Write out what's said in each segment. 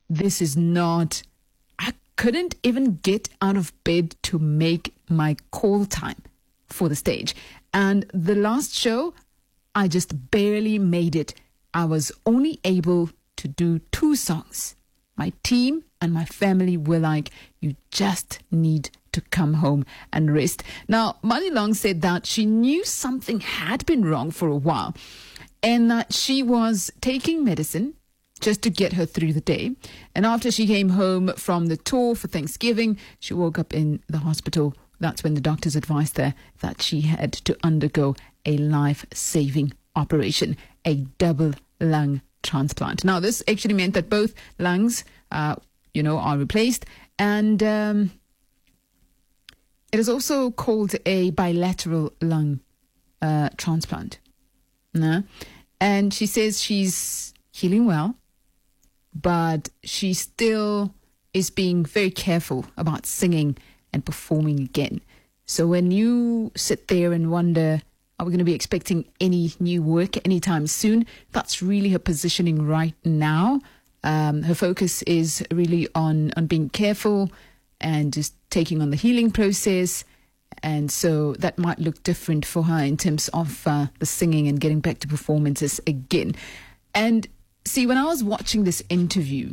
this is not, I couldn't even get out of bed to make my call time for the stage. And the last show, I just barely made it. I was only able to do 2 songs. My team and my family were like, you just need to come home and rest. Now, Mani Long said that she knew something had been wrong for a while and that she was taking medicine just to get her through the day. And after she came home from the tour for Thanksgiving, she woke up in the hospital. That's when the doctors advised her that she had to undergo a life-saving operation, a double lung transplant. Now, this actually meant that both lungs, are replaced. And it is also called a bilateral lung transplant. And she says she's healing well, but she still is being very careful about singing and performing again. So when you sit there and wonder, are we going to be expecting any new work anytime soon? That's really her positioning right now. Her focus is really on being careful and just taking on the healing process. And so that might look different for her in terms of the singing and getting back to performances again. And see, when I was watching this interview,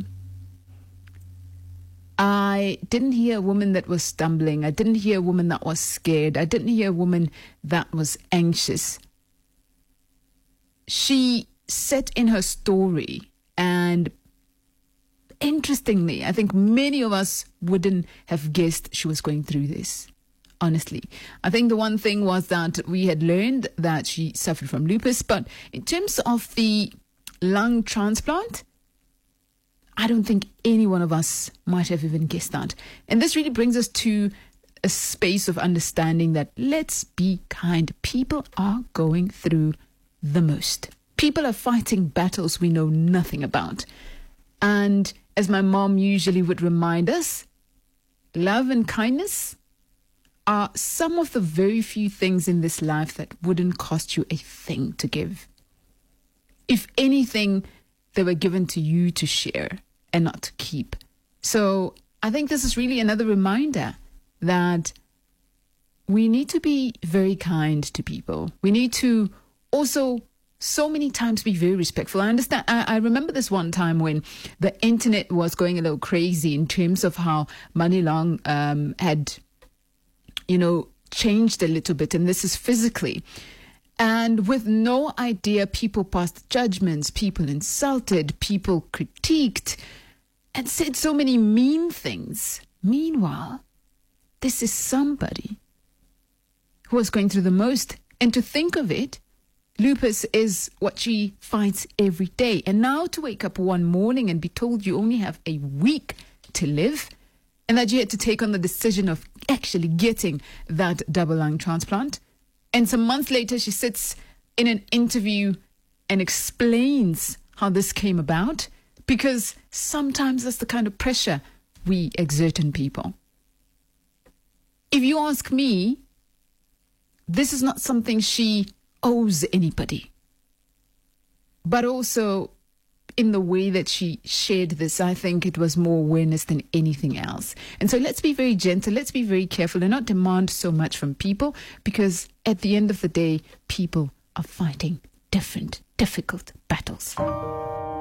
I didn't hear a woman that was stumbling. I didn't hear a woman that was scared. I didn't hear a woman that was anxious. She said in her story, and interestingly, I think many of us wouldn't have guessed she was going through this. Honestly, I think the one thing was that we had learned that she suffered from lupus, but in terms of the lung transplant, I don't think any one of us might have even guessed that. And this really brings us to a space of understanding that, let's be kind, people are going through the most. People are fighting battles we know nothing about. And as my mom usually would remind us, love and kindness are some of the very few things in this life that wouldn't cost you a thing to give. If anything, they were given to you to share and not to keep. So I think this is really another reminder that we need to be very kind to people. We need to also so many times be very respectful. I understand. I remember this one time when the internet was going a little crazy in terms of how Mani Long had, changed a little bit. And this is physically. And with no idea, people passed judgments, people insulted, people critiqued, and said so many mean things. Meanwhile, this is somebody who was going through the most. And to think of it, lupus is what she fights every day. And now to wake up one morning and be told you only have a week to live, and that you had to take on the decision of actually getting that double lung transplant. And some months later, she sits in an interview and explains how this came about, because sometimes that's the kind of pressure we exert on people. If you ask me, this is not something she owes anybody. But also, in the way that she shared this, I think it was more awareness than anything else. And so let's be very gentle, let's be very careful and not demand so much from people, because at the end of the day, people are fighting different, difficult battles.